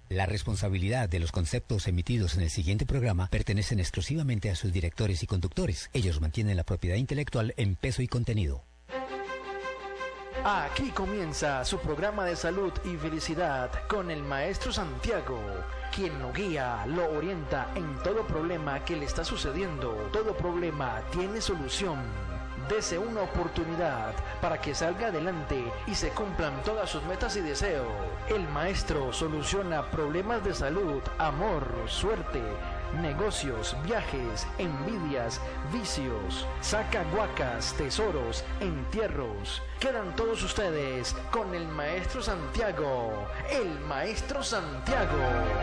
La responsabilidad de los conceptos emitidos en el siguiente programa pertenecen exclusivamente a sus directores y conductores. Ellos mantienen la propiedad intelectual en peso y contenido. Aquí comienza su programa de salud y felicidad con el maestro Santiago, quien lo guía, lo orienta en todo problema que le está sucediendo. Todo problema tiene solución. Dese una oportunidad para que salga adelante y se cumplan todas sus metas y deseos. El maestro soluciona problemas de salud, amor, suerte, negocios, viajes, envidias, vicios, saca guacas, tesoros, entierros. Quedan todos ustedes con el maestro Santiago. El maestro Santiago.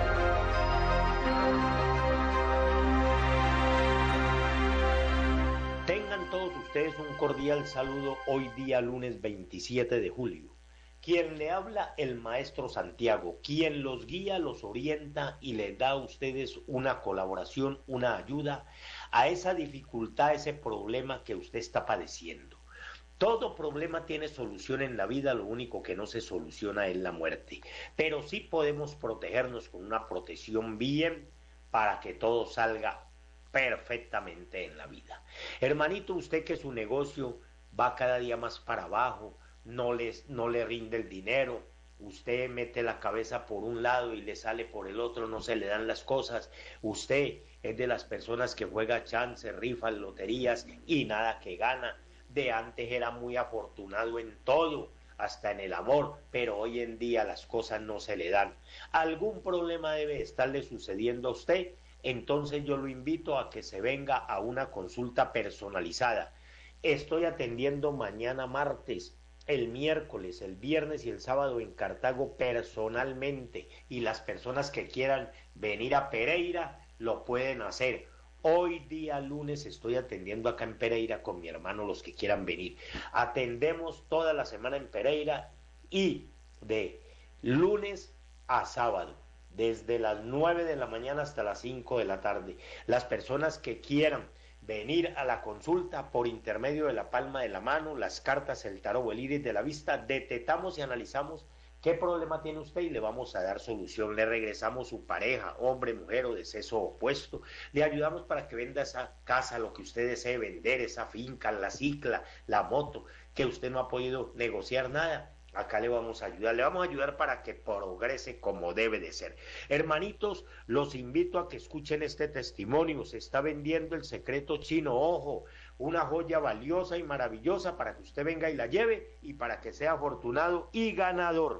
Tengan todos ustedes un cordial saludo hoy día lunes 27 de julio. Quien le habla, el maestro Santiago, quien los guía, los orienta y les da a ustedes una colaboración, una ayuda a esa dificultad, ese problema que usted está padeciendo. Todo problema tiene solución en la vida, lo único que no se soluciona es la muerte. Pero sí podemos protegernos con una protección bien para que todo salga perfectamente en la vida. Hermanito, usted que su negocio va cada día más para abajo, no le rinde el dinero, usted mete la cabeza por un lado y le sale por el otro, no se le dan las cosas, usted es de las personas que juega chance, rifa, loterías y nada que gana. De antes era muy afortunado en todo, hasta en el amor, pero hoy en día las cosas no se le dan. Algún problema debe estarle sucediendo a usted. Entonces yo lo invito a que se venga a una consulta personalizada. Estoy atendiendo mañana martes, el miércoles, el viernes y el sábado en Cartago personalmente, y las personas que quieran venir a Pereira lo pueden hacer. Hoy día lunes estoy atendiendo acá en Pereira con mi hermano, los que quieran venir. Atendemos toda la semana en Pereira y de lunes a sábado, desde las 9 de la mañana hasta las 5 de la tarde. Las personas que quieran venir a la consulta por intermedio de la palma de la mano, las cartas, el tarot o el iris de la vista, detectamos y analizamos qué problema tiene usted y le vamos a dar solución. Le regresamos su pareja, hombre, mujer o de sexo opuesto. Le ayudamos para que venda esa casa, lo que usted desee vender, esa finca, la cicla, la moto, que usted no ha podido negociar nada. Acá le vamos a ayudar para que progrese como debe de ser. Hermanitos, los invito a que escuchen este testimonio. Se está vendiendo el secreto chino, ojo, una joya valiosa y maravillosa para que usted venga y la lleve y para que sea afortunado y ganador.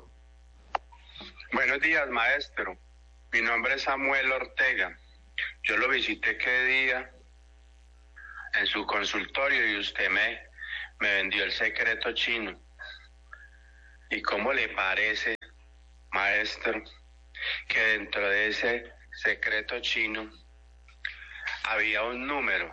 Buenos días, maestro. Mi nombre es Samuel Ortega. Yo lo visité qué día en su consultorio y usted me vendió el secreto chino. ¿Y cómo le parece, maestro, que dentro de ese secreto chino había un número,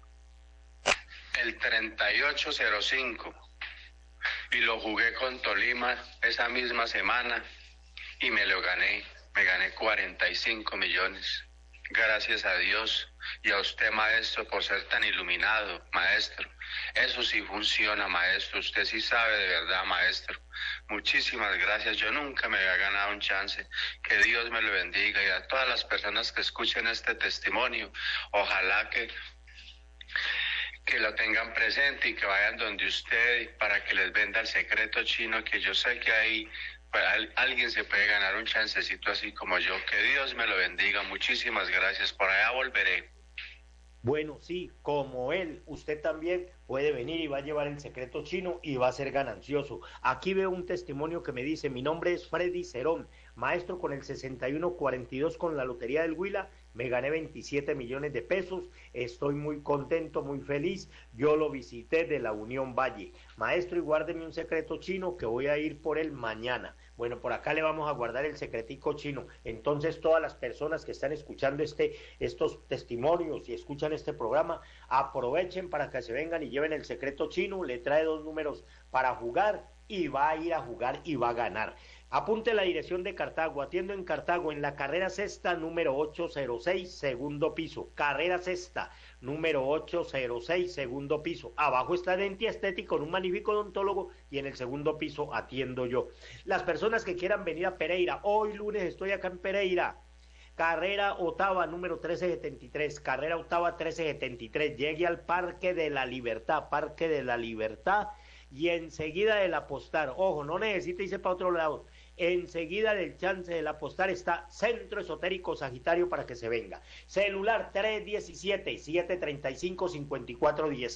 el 3805, y lo jugué con Tolima esa misma semana y me gané 45 millones. Gracias a Dios y a usted, maestro, por ser tan iluminado, maestro. Eso sí funciona, maestro. Usted sí sabe de verdad, maestro. Muchísimas gracias. Yo nunca me había ganado un chance. Que Dios me lo bendiga y a todas las personas que escuchen este testimonio. Ojalá que lo tengan presente y que vayan donde usted para que les venda el secreto chino, que yo sé que ahí alguien se puede ganar un chancecito así como yo. Que Dios me lo bendiga. Muchísimas gracias. Por allá volveré. Bueno, sí, como él, usted también puede venir y va a llevar el secreto chino y va a ser ganancioso. Aquí veo un testimonio que me dice: mi nombre es Freddy Cerón, maestro, con el 6142 con la Lotería del Huila, me gané 27 millones de pesos, estoy muy contento, muy feliz, yo lo visité de la Unión Valle. Maestro, y guárdeme un secreto chino que voy a ir por él mañana. Bueno, por acá le vamos a guardar el secretico chino. Entonces, todas las personas que están escuchando estos testimonios y escuchan este programa, aprovechen para que se vengan y lleven el secreto chino. Le trae 2 números para jugar y va a ir a jugar y va a ganar. Apunte la dirección de Cartago. Atiendo en Cartago, en la carrera sexta, número 806, segundo piso. Carrera sexta, número 806, segundo piso. Abajo está Denti Estético, con un magnífico odontólogo, y en el segundo piso atiendo yo. Las personas que quieran venir a Pereira, hoy lunes estoy acá en Pereira. Carrera octava, número 1373, carrera octava 1373, llegue al Parque de la Libertad, y enseguida del Apostar, ojo, no necesita irse para otro lado, enseguida del chance del Apostar está Centro Esotérico Sagitario para que se venga. Celular 317-735-5410,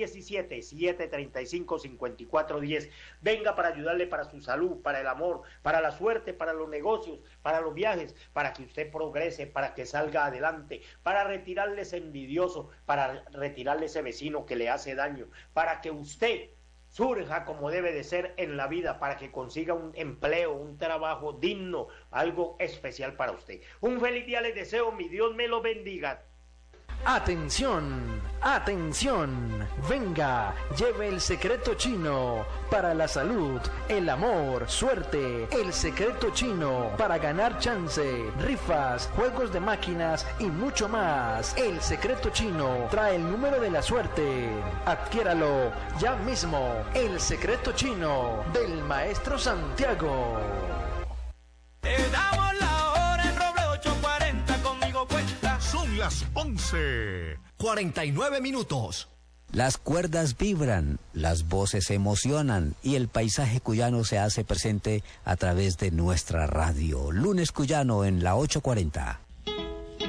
317-735-5410, venga para ayudarle para su salud, para el amor, para la suerte, para los negocios, para los viajes, para que usted progrese, para que salga adelante, para retirarle ese envidioso, para retirarle ese vecino que le hace daño, para que usted surja como debe de ser en la vida, para que consiga un empleo, un trabajo digno, algo especial para usted. Un feliz día les deseo, mi Dios me lo bendiga. Atención, atención, venga, lleve el secreto chino para la salud, el amor, suerte, el secreto chino para ganar chance, rifas, juegos de máquinas y mucho más. El secreto chino trae el número de la suerte. Adquiéralo ya mismo. El secreto chino del Maestro Santiago. Te damos la hora en Roble 840, conmigo cuenta. Son las 11:49 minutos. Las cuerdas vibran, las voces se emocionan y el paisaje cuyano se hace presente a través de nuestra radio. Lunes Cuyano en la 840.